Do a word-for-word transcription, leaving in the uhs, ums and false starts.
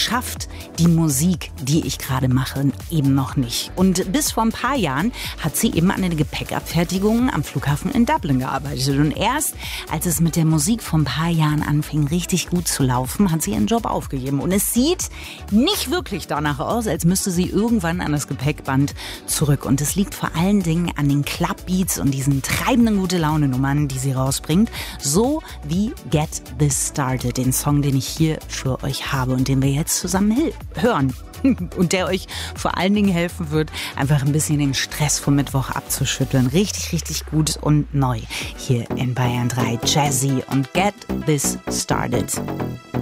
schafft die Musik, die ich gerade mache, eben noch nicht. Und bis vor ein paar Jahren hat sie eben an der Gepäckabfertigung am Flughafen in Dublin gearbeitet. Und erst als es mit der Musik vor ein paar Jahren anfing, richtig gut zu laufen, hat sie ihren Job aufgegeben. Und es sieht nicht wirklich danach aus, als müsste sie irgendwann an das Gepäckband zurück. Und es liegt vor allen Dingen an den Clubbeats und diesen treibenden Gute-Laune-Nummern, die sie rausbringt. So wie Get This Started, den Song, den ich hier für euch habe und den wir jetzt zusammen hören. Und der euch vor allen Dingen helfen wird, einfach ein bisschen den Stress vom Mittwoch abzuschütteln. Richtig, richtig gut und neu hier in Bayern drei. Jazzy und Get This Started.